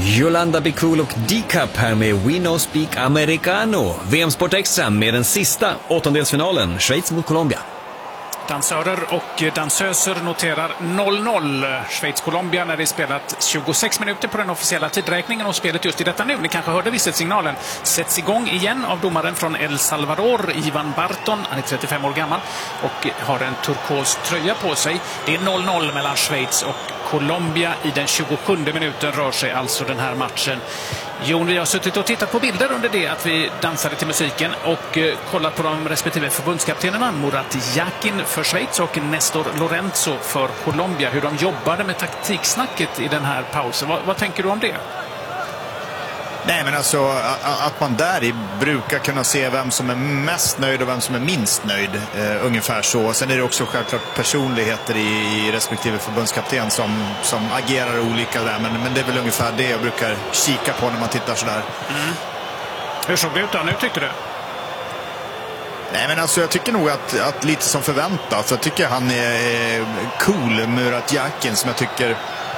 Yolanda Bikul och D-Cup här med We No Speak Americano. VM-sport extra med den sista åttondelsfinalen, Schweiz mot Colombia. Dansörer och dansöser noterar 0-0. Schweiz-Colombia när det spelat 26 minuter på den officiella tidräkningen, och spelet just i detta nu, ni kanske hörde visselsignalen, sätts igång igen av domaren från El Salvador, Ivan Barton. Han är 35 år gammal och har en turkos tröja på sig. Det är 0-0 mellan Schweiz och Colombia. I den 27 minuten rör sig alltså den här matchen. Jon, vi har suttit och tittat på bilder under det att vi dansade till musiken och kollat på de respektive förbundskaptenerna, Murat Yakin för Schweiz och Nestor Lorenzo för Colombia, hur de jobbade med taktiksnacket i den här pausen. Vad tänker du om det? Nej, men alltså att man där brukar kunna se vem som är mest nöjd och vem som är minst nöjd, ungefär så. Sen är det också självklart personligheter i respektive förbundskapten som agerar olika där, men det är väl ungefär det jag brukar kika på när man tittar sådär. Hur såg det ut då nu, tyckte du? Nej, men alltså jag tycker nog att lite som förväntat, så jag tycker han är cool, Murat Yakin, som jag tycker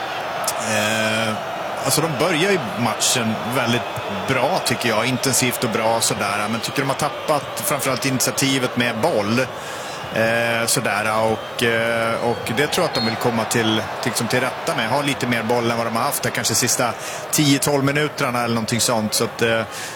alltså de börjar ju matchen väldigt bra, tycker jag. Intensivt och bra sådär. Men tycker de har tappat framförallt initiativet med boll. Sådär. Och det tror jag att de vill komma till rätta med. Ha lite mer boll än vad de har haft. Kanske sista 10-12 minuterna eller någonting sånt. Så att,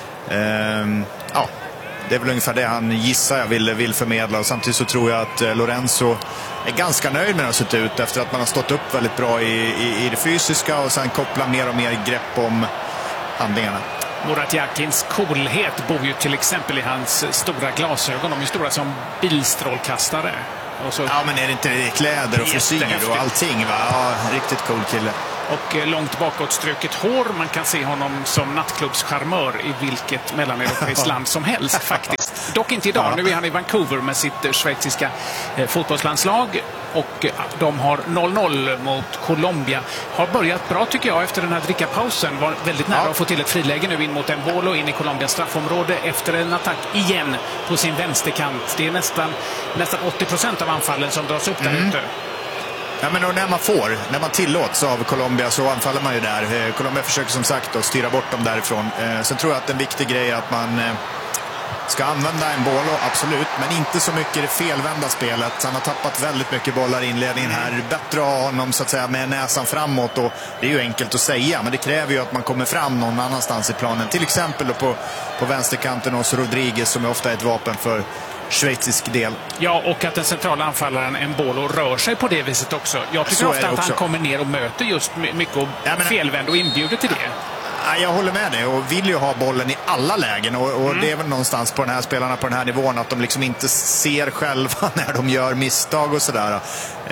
ja. Det är väl ungefär det han gissar jag vill förmedla. Och samtidigt så tror jag att Lorenzo är ganska nöjd med att ha sett ut efter att man har stått upp väldigt bra i det fysiska och sen koppla mer och mer grepp om handlingarna. Murat Yakins coolhet bor ju till exempel i hans stora glasögon. De är stora som bilstrålkastare. Och så... Ja, men är det inte kläder och frisyr och allting, va? Ja, riktigt cool kille. Och långt bakåtstruket hår. Man kan se honom som nattklubbscharmör i vilket mellaneuropeiskt land som helst faktiskt. Dock inte idag. Nu är han i Vancouver med sitt schweiziska fotbollslandslag. Och de har 0-0 mot Colombia. Har börjat bra, tycker jag, efter den här drickapausen. Var väldigt nära att få till ett friläge nu in mot Embolo, in i Colombias straffområde efter en attack igen på sin vänsterkant. Det är nästan 80% av anfallen som dras upp där ute. Ja, men när man tillåts av Colombia så anfaller man ju där. Colombia försöker som sagt att styra bort dem därifrån. Sen tror jag att en viktig grej är att man ska använda Embolo, absolut, men inte så mycket i det felvända spelet. Han har tappat väldigt mycket bollar i inledningen här. Bättre att ha honom så att säga med näsan framåt, och det är ju enkelt att säga, men det kräver ju att man kommer fram någon annanstans i planen. Till exempel då på vänsterkanten hos Rodriguez, som är ofta ett vapen för schweizisk del. Ja, och att den centrala anfallaren Embolo rör sig på det viset också. Jag tycker ofta att han kommer ner och möter just mycket felvänd och inbjuder till det. Jag håller med dig och vill ju ha bollen i alla lägen, och det är väl någonstans på den här spelarna på den här nivån att de liksom inte ser själva när de gör misstag och sådär.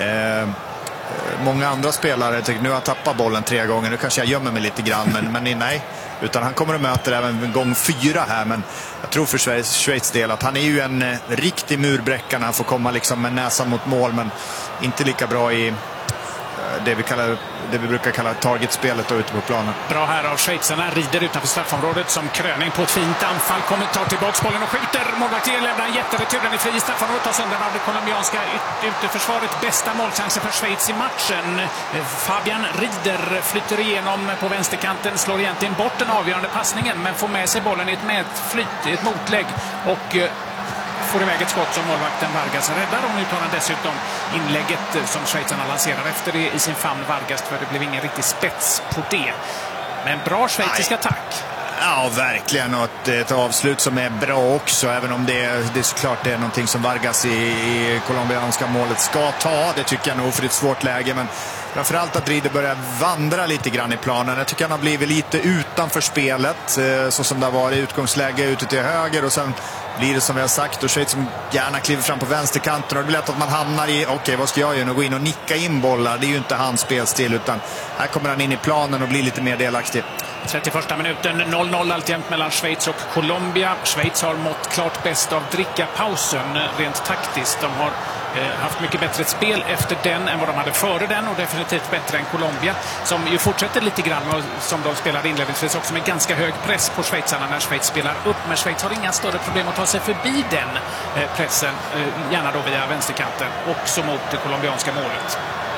Många andra spelare tycker nu har jag tappat bollen 3 gånger, nu kanske jag gömmer mig lite grann, men nej, utan han kommer att möta även gång 4 här. Men jag tror för Schweiz del att han är ju en riktig murbräcka när han får komma liksom med näsan mot mål, men inte lika bra i det vi brukar kalla targetspelet ute på planen. Bra här av schweizarna, rider utanför straffområdet som kröning på ett fint anfall, kommer ta tillbaks bollen och skjuter. Målvakten lämnar en jätteretur, den är fri i straffområdet, tas undan av det colombianska ytterförsvaret. Bästa målchansen för Schweiz i matchen. Fabian Rieder flyter igenom på vänsterkanten, slår egentligen bort den avgörande passningen, men får med sig bollen i ett medflytt, ett motlägg, och får iväg ett skott som målvakten Vargas räddar, och nu tar han dessutom inlägget som schweizarna lanserar efter det i sin famn Vargas, för det blev ingen riktig spets på det. Men bra schweizisk attack. Ja, verkligen, och ett avslut som är bra också, även om det såklart är någonting som Vargas i colombianska målet ska ta. Det tycker jag nog, för det är ett svårt läge, men framförallt att Rieder börjar vandra lite grann i planen. Jag tycker han har blivit lite utanför spelet, så som det har varit utgångsläge ute till höger, och sen blir det som vi har sagt, och Schweiz som gärna kliver fram på vänsterkanten, och det blir lätt att man hamnar i okej, vad ska jag göra? Gå in och nicka in bollar. Det är ju inte hans spelstil, utan här kommer han in i planen och blir lite mer delaktig. 31 minuten, 0-0 alltjämt mellan Schweiz och Colombia. Schweiz har mått klart bäst av drickapausen rent taktiskt. De har haft mycket bättre spel efter den än vad de hade före den, och definitivt bättre än Colombia, som ju fortsätter lite grann som de spelade inledningsvis också, med ganska hög press på schweizarna när Schweiz spelar upp. Men Schweiz har inga större problem att ta sig förbi den pressen, gärna då via vänsterkanten, också mot det colombianska målet.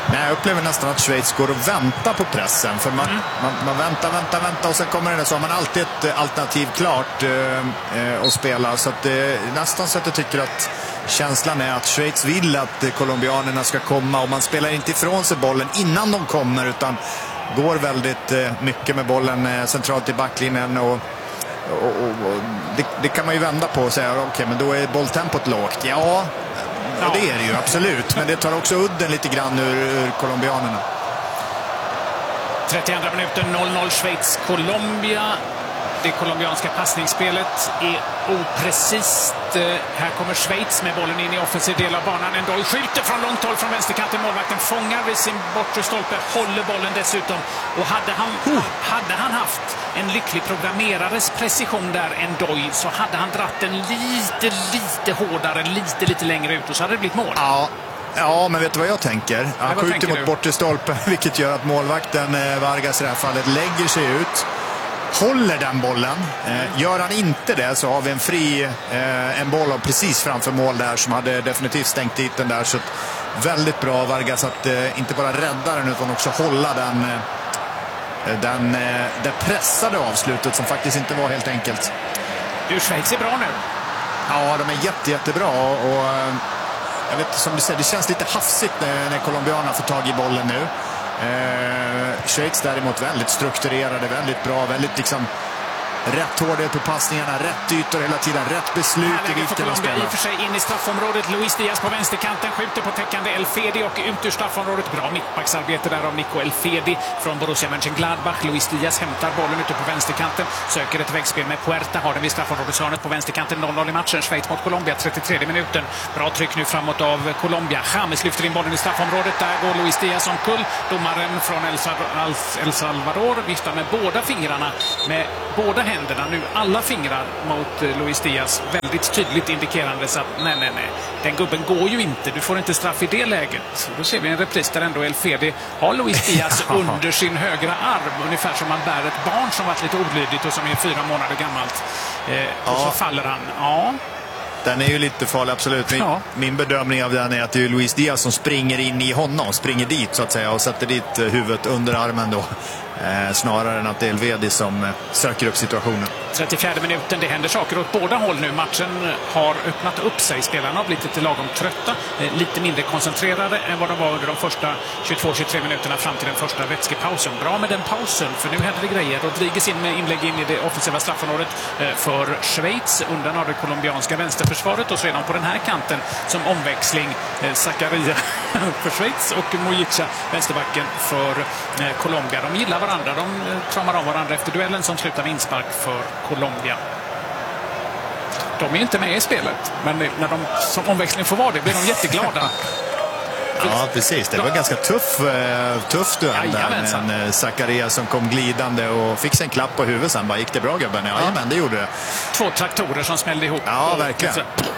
Nej, jag upplever nästan att Schweiz går och väntar på pressen. För man väntar och sen kommer det så har man alltid ett alternativ klart att spela. Så att nästan så att jag tycker att känslan är att Schweiz vill att colombianerna ska komma och man spelar inte ifrån sig bollen innan de kommer utan går väldigt mycket med bollen centralt i backlinjen och det kan man ju vända på och säga okej, men då är bolltempot lågt. Ja, det är det ju absolut, men det tar också udden lite grann ur colombianerna. 32 minuten, 0-0 Schweiz-Colombia. Det colombianska passningsspelet är oprecist. Här kommer Schweiz med bollen in i offensiv del av banan. Ndoye skjuter från långt håll från vänsterkanten. Målvakten fångar vid sin bortre stolpe, håller bollen dessutom. Och hade han haft en lycklig programmerares precision där, Ndoye, så hade han dratt den lite hårdare, lite längre ut och så hade det blivit mål. Ja, men vet du vad jag tänker? Han skjuter mot bortre stolpen, vilket gör att målvakten Vargas i det här fallet lägger sig ut. Håller den bollen. Gör han inte det så har vi en boll precis framför mål där som hade definitivt stängt dit den där. Så väldigt bra Vargas att inte bara rädda den utan också hålla det pressade avslutet som faktiskt inte var helt enkelt. Schweiz är bra nu. Ja, de är jättebra och jag vet som du säger, det känns lite hafsigt när colombianerna får tag i bollen nu. Schweiz däremot väldigt strukturerade, väldigt bra, väldigt liksom rätt hårdhet på passningarna, rätt ytor hela tiden, rätt beslut i vilken de spelar. I och för sig in i straffområdet, Luis Diaz på vänsterkanten skjuter på täckande El Fedi och ut ur straffområdet. Bra mittbacksarbete där av Nico El Fedi från Borussia Mönchengladbach. Luis Diaz hämtar bollen ute på vänsterkanten, söker ett väggspel med Puerta, har den vid straffområdeshörnet på vänsterkanten. 0-0 i matchen, Schweiz mot Colombia, 33 minuten. Bra tryck nu framåt av Colombia. James lyfter in bollen i straffområdet, där går Luis Diaz omkull. Domaren från El Salvador viftar med båda fingrarna, med båda händerna nu, alla fingrar mot Luis Diaz, väldigt tydligt indikerande så att nej, den gubben går ju inte, du får inte straff i det läget. Då ser vi en repris där ändå El Fedi har Luis Diaz under sin högra arm, ungefär som man bär ett barn som varit lite olydigt och som är 4 månader gammalt. Och så faller han. Ja. Den är ju lite farlig, absolut. Min bedömning av den är att det är Luis Diaz som springer in i honom, springer dit så att säga och sätter dit huvudet under armen då. Snarare än att det är El Fedi som söker upp situationen. 34 minuten, det händer saker åt båda håll nu. Matchen har öppnat upp sig. Spelarna har blivit lite lagom trötta, lite mindre koncentrerade än vad de var under de första 22-23 minuterna fram till den första vätskepausen. Bra med den pausen, för nu händer det grejer. Rodriguez in med inlägg in i det offensiva straffområdet för Schweiz, undan av det colombianska vänsterförsvaret, och sedan på den här kanten som omväxling Zakaria för Schweiz och Mojica, vänsterbacken för Colombia. De gillar varandra, de kramar av varandra efter duellen som slutar med inspark för Colombia. De är inte med i spelet, men när de som omväxling får vara det blir de jätteglada. Ja, precis. Det var ganska tuff duell där med en Zakaria som kom glidande och fick sig en klapp på huvudet sen. Bara, gick det bra gubben? Ja, men det gjorde det. 2 traktorer som smällde ihop. Ja, verkligen.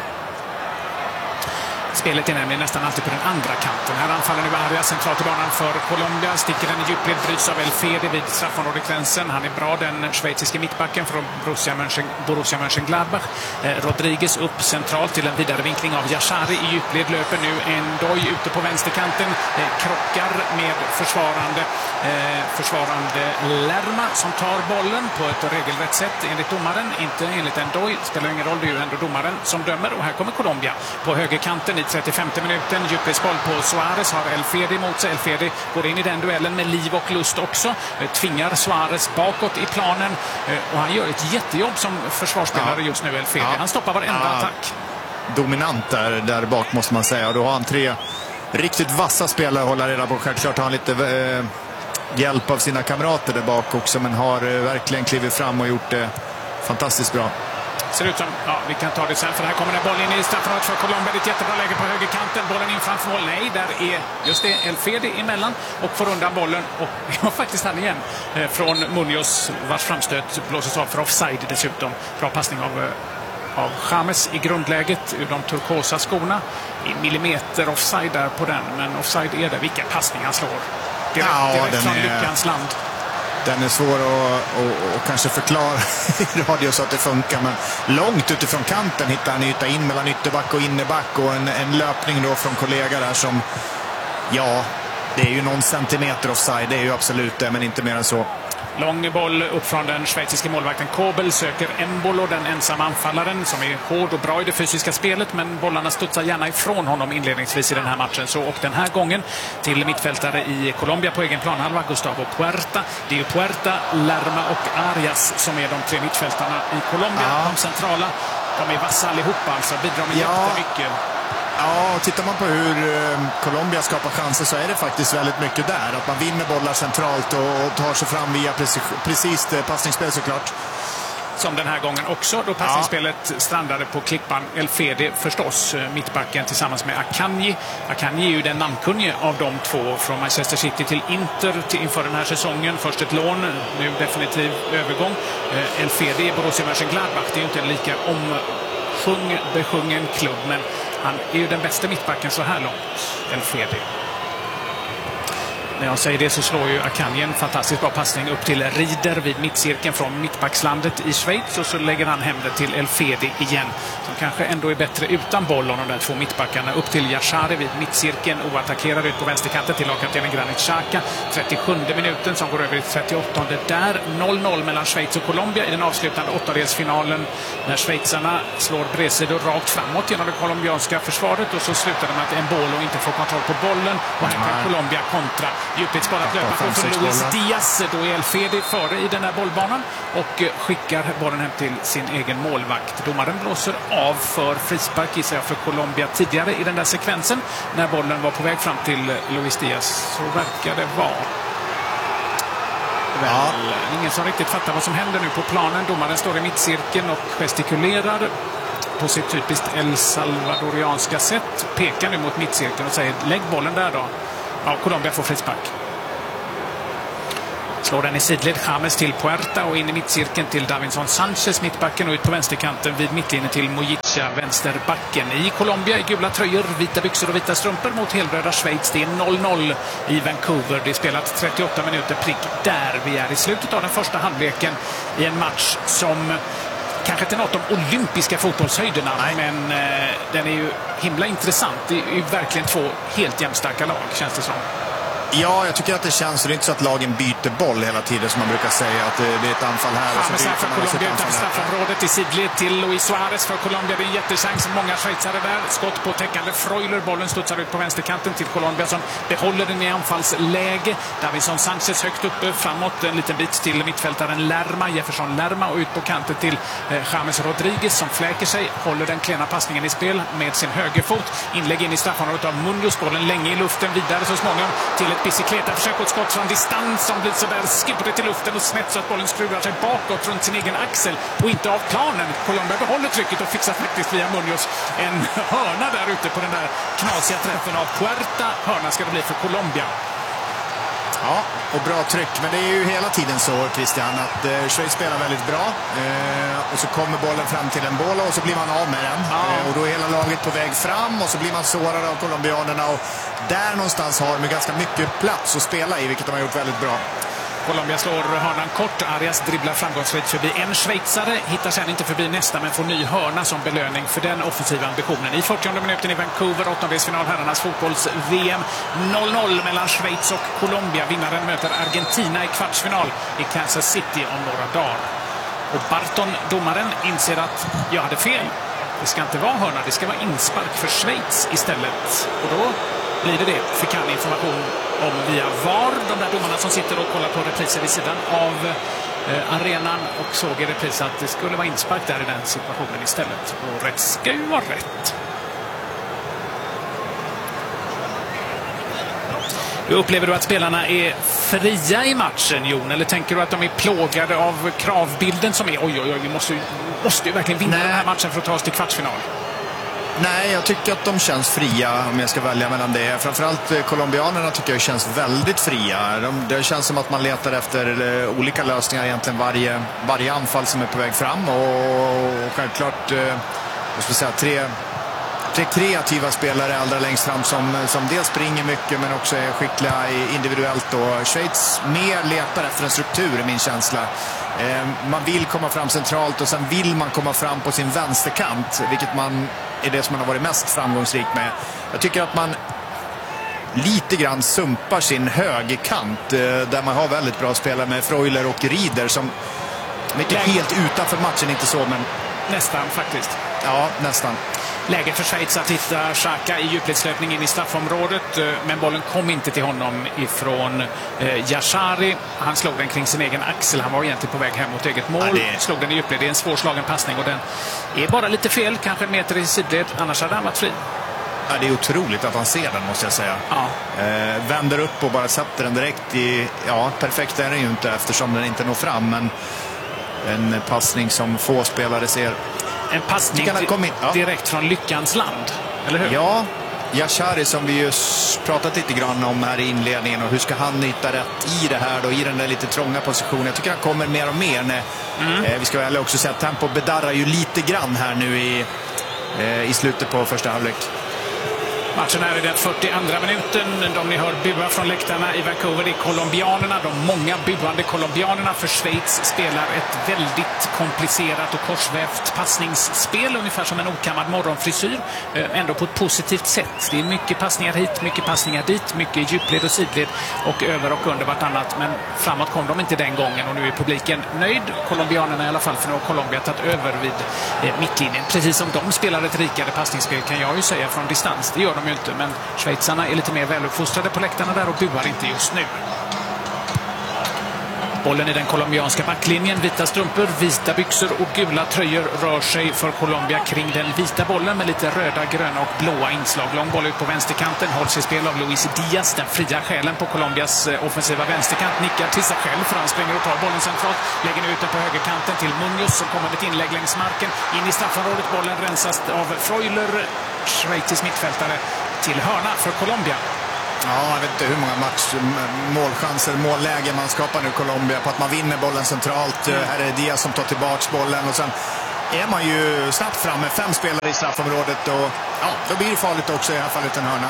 Spelet är nämligen nästan alltid på den andra kanten. Här anfaller nu Arias centralt i banan för Colombia. Sticker den i djupled, bryts av El Fedi vid straffområdegränsen. Han är bra, den schweiziske mittbacken från Borussia Mönchengladbach. Rodriguez upp centralt till en vidarevinkling av Yashari i djupled. Löper nu Ndoye ute på vänsterkanten. Krockar med försvarande Lerma som tar bollen på ett regelrätt sätt enligt domaren. Inte enligt Ndoye. Spelar ingen roll, det är ju ändå domaren som dömer. Och här kommer Colombia på högerkanten i 35 minuten. Djupledsboll på Suarez, har El Fedi mot sig. El Fedi går in i den duellen med liv och lust också. Tvingar Suarez bakåt i planen. Och han gör ett jättejobb som försvarsspelare just nu, El Fedi. Han stoppar varenda attack. Dominant där bak måste man säga. Och då har han 3 riktigt vassa spelare att hålla reda på. Självklart har han lite hjälp av sina kamrater där bak också. Men har verkligen klivit fram och gjort det fantastiskt bra. Ser ut som, vi kan ta det sen, för här kommer det boll in i straffområdet för Colombia. Det är ett jättebra läge på högerkanten. Bollen in framför mål. Nej, där är just det El Fedi emellan och får undan bollen. Och det var faktiskt han igen från Munoz, vars framstöt blåses av för offside dessutom. Bra passning av James i grundläget ur de turkosa skorna. I millimeter offside där på den, men offside är det. Vilka passningar han slår. Direkt från lyckans land. Den är svår att kanske förklara i radio så att det funkar, men långt utifrån kanten hittar han yta in mellan ytterback och innerback och en löpning då från kollega där som, Det är ju någon centimeter offside, det är ju absolut det, men inte mer än så. Lång boll upp från den schweiziska målvakten Kobel, söker Embolo, den ensamma anfallaren som är hård och bra i det fysiska spelet, men bollarna studsar gärna ifrån honom inledningsvis i den här matchen. Så och den här gången till mittfältare i Colombia på egen planhalva, Gustavo Puerta. Det är ju Puerta, Lerma och Arias som är de tre mittfältarna i Colombia. De centrala, de är vassa allihopa, alltså bidrar med jättemycket. Ja, tittar man på hur Colombia skapar chanser så är det faktiskt väldigt mycket där. Att man vinner bollar centralt och tar sig fram via precis passningsspel såklart. Som den här gången också, då passningsspelet strandade på klippan Elfedi förstås, mittbacken tillsammans med Akanji. Akanji är ju den namnkunnige av de två, från Manchester City till Inter inför den här säsongen. Först ett lån, nu definitiv övergång. Elfedi är Borussia Mönchengladbach, det är ju inte en lika besjungen klubb, men han är ju den bästa mittbacken så här långt, Elfedi. När jag säger det så slår ju Akanji en fantastiskt bra passning upp till Rieder vid mittcirkeln från mittbackslandet i Schweiz, och så lägger han hem det till Elfedi igen, som kanske ändå är bättre utan boll av de där två mittbackarna. Upp till Yashari vid mittcirkeln, oattackerad ut på vänsterkanten till lagkaptenen Granit Xhaka. 37 minuten som går över i 38. Där 0-0 mellan Schweiz och Colombia i den avslutande åttondelsfinalen, när schweizarna slår bredsidor rakt framåt genom det colombianska försvaret, och så slutar de med att Embolo inte får kontroll på bollen och här kan Colombia kontra. Djupledssparat löpa för Luis Diaz. Då är Elfedi före i den här bollbanan och skickar bollen hem till sin egen målvakt. Domaren blåser av för frispark, gissar jag, för Colombia tidigare i den där sekvensen. När bollen var på väg fram till Luis Diaz så verkar det vara ingen som riktigt fattar vad som händer nu på planen. Domaren står i mittcirkeln och gestikulerar på sitt typiskt El Salvadorianska sätt. Pekar nu mot mittcirkeln och säger lägg bollen där då. Ja, Colombia får frispark. Slår den i sidled, James till Puerta och in i mittcirkeln till Davinson Sanchez, mittbacken, och ut på vänsterkanten vid mittlinjen till Mojica, vänsterbacken. I Colombia i gula tröjor, vita byxor och vita strumpor mot helröda Schweiz. Det är 0-0 i Vancouver. Det är spelat 38 minuter prick där. Vi är i slutet av den första halvleken i en match som kanske inte något om olympiska fotbollshöjderna, men den är ju himla intressant. Det är ju verkligen två helt jämnstarka lag, känns det som. Ja, jag tycker att det känns. Det är inte så att lagen byter boll hela tiden, som man brukar säga, att det är ett anfall här och så byter för Colombia utanför straffområdet i sidled till Luis Suarez för Colombia. Det är en jättechans, många schweizare där. Skott på täckande Freuler, bollen studsar ut på vänsterkanten till Colombia som behåller den i anfallsläge. Davinson Sanchez högt uppe, framåt en liten bit till mittfältaren Lerma, Jefferson Lerma, och ut på kanten till James Rodriguez som fläker sig, håller den klena passningen i spel med sin högerfot. Inlägg in i straffområdet av Munoz, bollen länge i luften, vidare så småningom till ett bicicleta-försök och skott från distans som blir sådär skippat till luften och snett så att bollen skruvar sig bakåt runt sin egen axel och inte av planen. Colombia behåller trycket och fixar faktiskt via Munoz en hörna där ute på den där knasiga träffen av Puerta. Hörna ska det bli för Colombia. Ja, och bra tryck. Men det är ju hela tiden så, Christian, att Schweiz spelar väldigt bra. Och så kommer bollen fram till en boll och så blir man av med den. Och då är hela laget på väg fram och så blir man sårad av colombianerna. Och där någonstans har de ganska mycket plats att spela i, vilket de har gjort väldigt bra. Colombia slår hörnan kort. Arias dribblar framgångsrikt förbi en schweizare. Hittar sen inte förbi nästa, men får ny hörna som belöning för den offensiva ambitionen. I 40:e minuten i Vancouver, åttondelsfinal herrarnas fotbolls-VM. 0-0 mellan Schweiz och Colombia. Vinnaren möter Argentina i kvartsfinal i Kansas City om några dagar. Och Barton, domaren, inser att jag hade fel. Det ska inte vara hörna, det ska vara inspark för Schweiz istället. Och då blir det. Fick han information om via VAR, de där domarna som sitter och kollar på repriser vid sidan av arenan, och såg i repris att det skulle vara inspark där i den situationen istället. Och rätt ska ju vara rätt. Upplever du att spelarna är fria i matchen, Jon? Eller tänker du att de är plågade av kravbilden som är oj, vi måste ju verkligen vinna den här matchen för att ta oss till kvartsfinal? Nej, jag tycker att de känns fria, om jag ska välja mellan det. Framförallt colombianerna tycker jag känns väldigt fria. Det känns som att man letar efter olika lösningar egentligen varje anfall som är på väg fram. Och självklart, jag skulle säga, tre kreativa spelare allra längst fram som dels springer mycket men också är skickliga individuellt. Och Schweiz mer letar efter en struktur, är min känsla. Man vill komma fram centralt och sen vill man komma fram på sin vänsterkant, vilket är det som man har varit mest framgångsrik med. Jag tycker att man lite grann sumpar sin högerkant där man har väldigt bra spelare med Freuler och Rieder som inte helt utanför matchen, inte så, men nästan faktiskt. Ja, nästan. Läge för Schweiz att hitta Xhaka i djupledslöpning in i straffområdet, men bollen kom inte till honom ifrån Yashari. Han slog den kring sin egen axel. Han var egentligen på väg hem mot eget mål. Slog den i djupled. Det är en svårslagen passning och den är bara lite fel, kanske en meter i sidled. Annars hade han varit fri. Ja, det är otroligt att han ser den, måste jag säga. Ja. Vänder upp och bara sätter den direkt i... Ja, perfekt är den ju inte eftersom den inte når fram, men en passning som få spelare ser. En passning direkt från lyckans land, eller hur? Ja, Yashari som vi ju pratat lite grann om här i inledningen, och hur ska han hitta rätt i det här då, i den där lite trånga positionen. Jag tycker han kommer mer och mer när, vi ska väl också säga att tempo bedarrar ju lite grann här nu i slutet på första halvlek. Matchen är i den 42 minuten. De ni hör bua från läktarna i Vancouver, det är colombianerna. De många buande colombianerna, för Schweiz spelar ett väldigt komplicerat och korsvävt passningsspel, ungefär som en okammad morgonfrisyr, ändå på ett positivt sätt. Det är mycket passningar hit, mycket passningar dit, mycket djupled och sidled och över och under vartannat, men framåt kom de inte den gången, och nu är publiken nöjd. Colombianerna i alla fall, för nu har Colombia tagit över vid mittlinjen. Precis som de spelar ett rikare passningsspel, kan jag ju säga, från distans. Det gör de ju inte, men schweizarna är lite mer väluppfostrade på läktarna där och buar inte just nu. Bollen i den colombianska backlinjen. Vita strumpor, vita byxor och gula tröjor rör sig för Colombia kring den vita bollen med lite röda, gröna och blåa inslag. Lång boll ut på vänsterkanten, hålls i spel av Luis Diaz, den fria själen på Colombias offensiva vänsterkant. Nickar till sig själv, för han springer och tar bollen centralt. Lägger nu ut den på högerkanten till Munoz som kommer med ett inlägg längs marken. In i straffområdet, bollen rensas av Freuler, schweizisk mittfältare, till hörna för Colombia. Ja, jag vet inte hur många målchanser, mållägen man skapar nu Colombia på att man vinner bollen centralt. Här är det Diaz som tar tillbaks bollen, och sen är man ju snabbt fram med 5 spelare i straffområdet, och ja, då blir det farligt också, i alla fall utan hörna.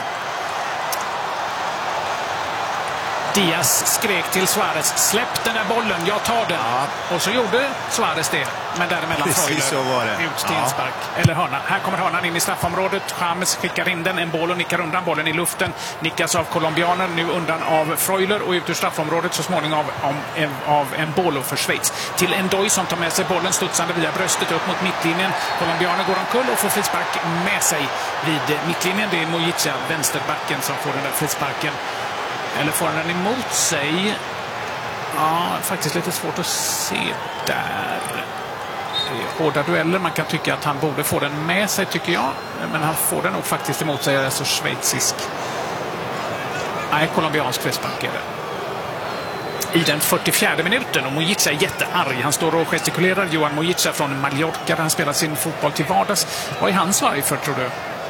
Diaz skrek till Suarez, släpp den där bollen, jag tar den. Ja. Och så gjorde Suarez det, men däremellan Freuler ut till inspark, eller hörna. Här kommer hörnan in i straffområdet. James skickar in den, en boll, och nickar undan bollen i luften. Nickas av colombianer, nu undan av Freuler, och ut ur straffområdet så småningom av en boll för Schweiz. Till Ndoye som tar med sig bollen studsande via bröstet upp mot mittlinjen. Colombianer går omkull och får frispark med sig vid mittlinjen. Det är Mojica, vänsterbacken, som får den där frisparken. Eller får han den emot sig? Ja, faktiskt lite svårt att se där. Det är hårda dueller. Man kan tycka att han borde få den med sig, tycker jag. Men han får den nog faktiskt emot sig. Alltså schweizisk. Nej, colombiansk frispark är det. I den 44 minuten, och Mojica är jättearg. Han står och gestikulerar. Johan Mojica från Mallorca, han spelar sin fotboll till vardags. Vad är han arg för, tror du?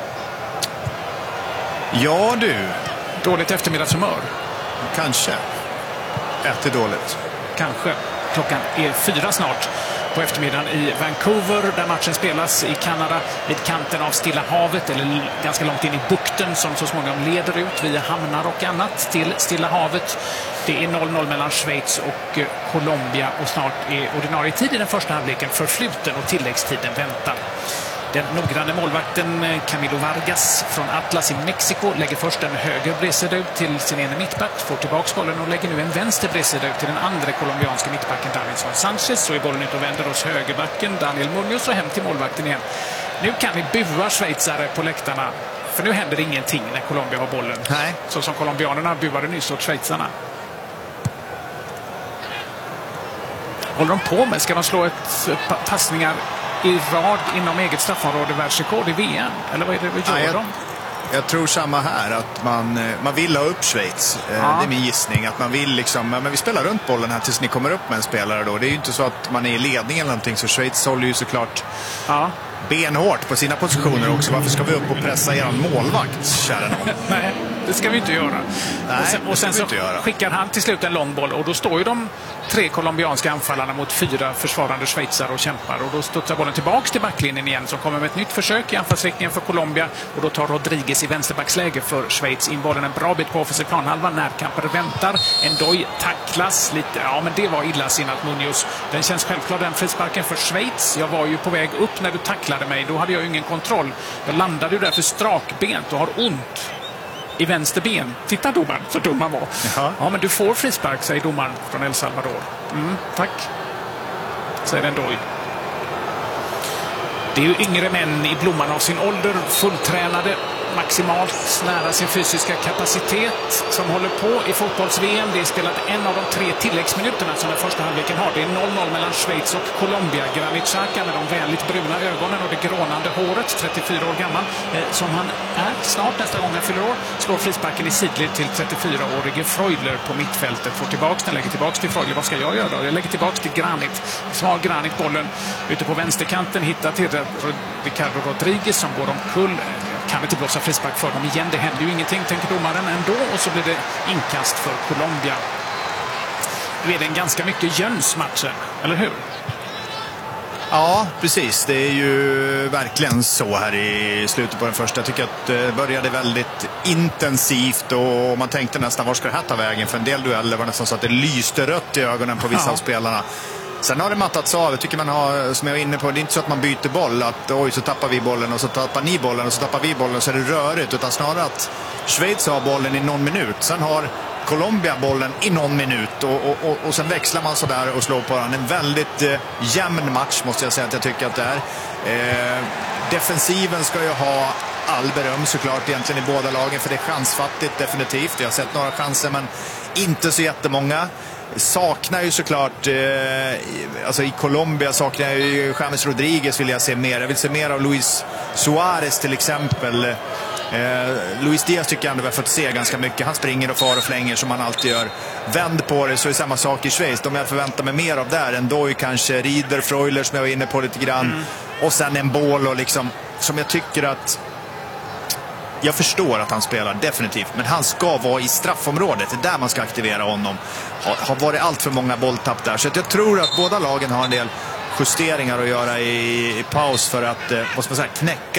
Ja, du. Dåligt eftermiddagshumör. Kanske. Äter dåligt. Kanske. Klockan är 4 snart på eftermiddagen i Vancouver, där matchen spelas i Kanada vid kanten av Stilla havet, eller ganska långt in i bukten som så småningom leder ut via hamnar och annat till Stilla havet. Det är 0-0 mellan Schweiz och Colombia, och snart är ordinarie tid i den första halvleken förfluten och tilläggstiden väntar. Den noggranne målvakten Camilo Vargas från Atlas i Mexiko lägger först en höger bredsidad till sin ene mittback, får tillbaka bollen och lägger nu en vänster bredsidad till den andra colombianska mittbacken Davinson Sanchez. Så är bollen ut och vänder hos högerbacken Daniel Munoz och hem till målvakten igen. Nu kan vi bua schweizare på läktarna, för nu händer ingenting när Colombia har bollen. Nej. Så som colombianerna buade nyss åt schweizarna. Håller de på med? Ska de slå ett passningar i rad inom eget straffområde, världsrekord i VM? Eller vad är det vi gör de? Jag tror samma här, att man vill ha upp Schweiz. Det är min gissning, att man vill liksom, men vi spelar runt bollen här tills ni kommer upp med en spelare då. Det är ju inte så att man är i ledning eller någonting, så Schweiz håller ju såklart benhårt på sina positioner också. Varför ska vi upp och pressa er målvakt, kära någon? Nej, det ska vi inte göra. Nej, och sen så skickar han till slut en lång boll, och då står ju de 3 colombianska anfallarna mot 4 försvarande schweizare och kämpar, och då studsar bollen tillbaks till backlinjen igen, som kommer med ett nytt försök i anfallsriktningen för Colombia, och då tar Rodriguez i vänsterbacksläge för Schweiz in bollen en bra bit på offensiv planhalva. Närkamper väntar. Ndoye tacklas lite. Ja, men det var illasinnat Munoz. Den känns självklart, den frisparken för Schweiz. Jag var ju på väg upp när du tacklade mig. Då hade jag ingen kontroll. Jag landade ju där för strakbent och har ont. i vänster ben. Titta domaren, så dum han var. Jaha. Ja, men du får frispark, säger domaren från El Salvador. Tack, säger Ndoye. Det är ju yngre män i blomman av sin ålder, fulltränade, maximalt nära sin fysiska kapacitet, som håller på i fotbolls-VM. Det är spelat en av de 3 tilläggsminuterna som den första halvleken har. Det är 0-0 mellan Schweiz och Colombia. Granit Xhaka med de väldigt bruna ögonen och det grånande håret, 34 år gammal, som han är snart nästa gång han fyller år, slår frisparken i sidled till 34-årige Freuler på mittfältet. Får tillbaks den, lägger tillbaks till Freuler. Vad ska jag göra då? Jag lägger tillbaks till Granit. Så har Granit bollen ute på vänsterkanten, hittar till Ricardo Rodriguez som går omkull. Kan inte blåsa frispark för dem igen. Det händer ju ingenting, tänker domaren ändå. Och så blir det inkast för Colombia. Nu är det en ganska mycket jönsmatchen, eller hur? Ja, precis. Det är ju verkligen så här i slutet på den första. Jag tycker att det började väldigt intensivt och man tänkte nästan, var ska det här ta vägen? För en del dueller var nästan så att det lyste rött i ögonen på vissa av spelarna. Sen har det mattats av. Jag tycker man har, som jag var inne på, det är inte så att man byter boll. Att oj, så tappar vi bollen och så tappar ni bollen och så tappar vi bollen, så är det rörigt. Utan snarare att Schweiz har bollen i någon minut. Sen har Colombia bollen i någon minut. Och sen växlar man så där och slår på den. En väldigt jämn match måste jag säga att jag tycker att det är. Defensiven ska ju ha all beröm såklart egentligen i båda lagen. För det är chansfattigt definitivt. Jag har sett några chanser men inte så jättemånga. Saknar ju såklart alltså i Colombia saknar jag ju James Rodriguez, vill jag se mer. Jag vill se mer av Luis Suarez till exempel. Luis Diaz tycker jag ändå vi har fått se ganska mycket. Han springer och far och flänger som han alltid gör. Vänd på det, så är samma sak i Schweiz. De jag förväntar mig mer av där. Ndoye kanske, Rieder, Freuler som jag var inne på lite grann. Och sen en boll och liksom, som jag tycker att jag förstår att han spelar definitivt, men han ska vara i straffområdet. Det är där man ska aktivera honom. Har varit allt för många bolltapp där. Så att jag tror att båda lagen har en del justeringar att göra i paus för att vad ska man säga, knäcka